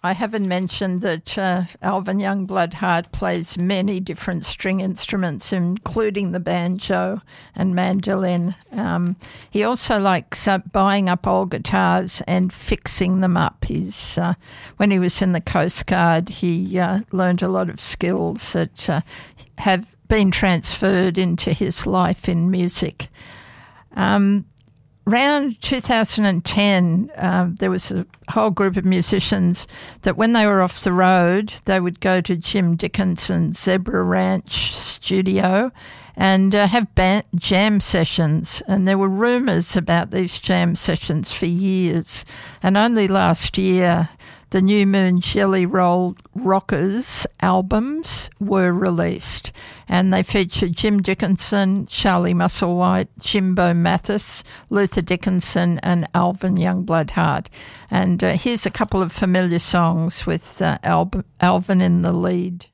I haven't mentioned that Alvin Youngblood Hart plays many different string instruments, including the banjo and mandolin. He also likes buying up old guitars and fixing them up. When he was in the Coast Guard, he learned a lot of skills that have been transferred into his life in music. Around 2010, there was a whole group of musicians that when they were off the road, they would go to Jim Dickinson's Zebra Ranch studio and have jam sessions. And there were rumours about these jam sessions for years. And only last year, the New Moon Jelly Roll Rockers albums were released, and they featured Jim Dickinson, Charlie Musselwhite, Jimbo Mathis, Luther Dickinson and Alvin Youngblood Hart. And here's a couple of familiar songs with Alvin in the lead.